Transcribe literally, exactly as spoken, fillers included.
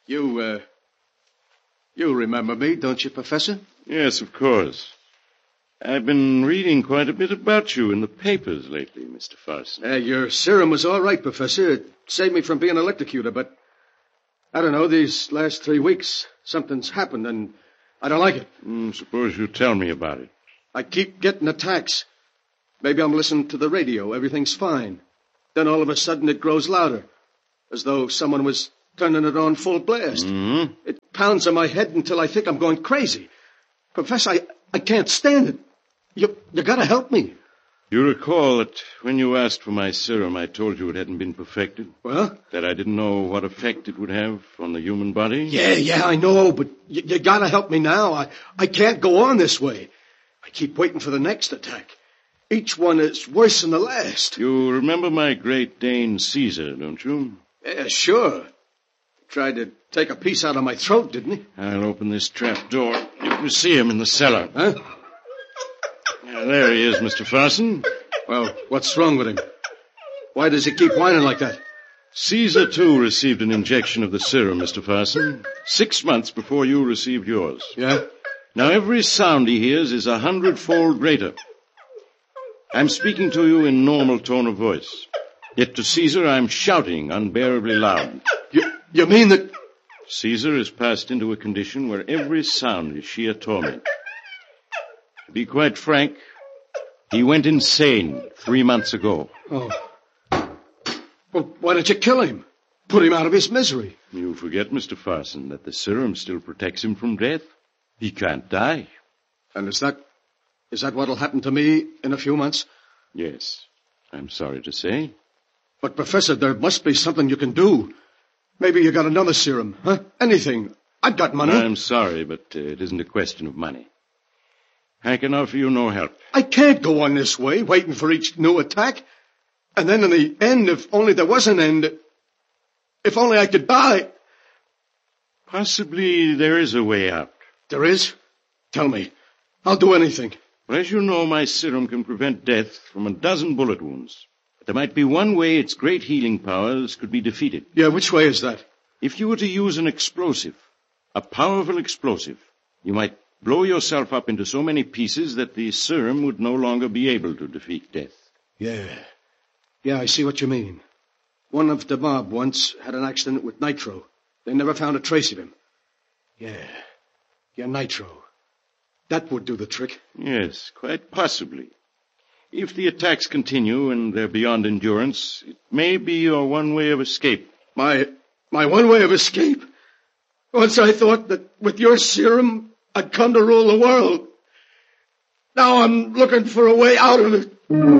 You, uh... You remember me, don't you, Professor? Yes, of course. I've been reading quite a bit about you in the papers lately, Mister Farson. Uh, your serum was all right, Professor. It saved me from being electrocuted, but... I don't know, these last three weeks, something's happened, and I don't like it. Mm, suppose you tell me about it. I keep getting attacks. Maybe I'm listening to the radio. Everything's fine. Then all of a sudden it grows louder, as though someone was turning it on full blast. Mm-hmm. It pounds on my head until I think I'm going crazy. Professor, I, I can't stand it. You, you gotta help me. You recall that when you asked for my serum, I told you it hadn't been perfected? Well? That I didn't know what effect it would have on the human body? Yeah, yeah, I know, but you, you gotta help me now. I, I can't go on this way. I keep waiting for the next attack. Each one is worse than the last. You remember my Great Dane Caesar, don't you? Yeah, sure. He tried to take a piece out of my throat, didn't he? I'll open this trap door. You can see him in the cellar. Huh? Yeah, there he is, Mister Farson. Well, what's wrong with him? Why does he keep whining like that? Caesar, too, received an injection of the serum, Mister Farson, six months before you received yours. Yeah? Now, every sound he hears is a hundredfold greater. I'm speaking to you in normal tone of voice. Yet to Caesar, I'm shouting unbearably loud. You, you mean that... Caesar has passed into a condition where every sound is sheer torment. To be quite frank, he went insane three months ago. Oh. Well, why don't you kill him? Put him out of his misery. You forget, Mister Farson, that the serum still protects him from death. He can't die. And is that... Is that what'll happen to me in a few months? Yes, I'm sorry to say. But, Professor, there must be something you can do. Maybe you got another serum, huh? Anything. I've got money. I'm sorry, but uh, it isn't a question of money. I can offer you no help. I can't go on this way, waiting for each new attack. And then in the end, if only there was an end, if only I could die. Possibly there is a way out. There is? Tell me. I'll do anything. Well, as you know, my serum can prevent death from a dozen bullet wounds. But there might be one way its great healing powers could be defeated. Yeah, which way is that? If you were to use an explosive, a powerful explosive, you might blow yourself up into so many pieces that the serum would no longer be able to defeat death. Yeah. Yeah, I see what you mean. One of the mob once had an accident with nitro. They never found a trace of him. Yeah. Yeah, nitro. That would do the trick. Yes, quite possibly. If the attacks continue and they're beyond endurance, it may be your one way of escape. My, my one way of escape? Once I thought that with your serum, I'd come to rule the world. Now I'm looking for a way out of it.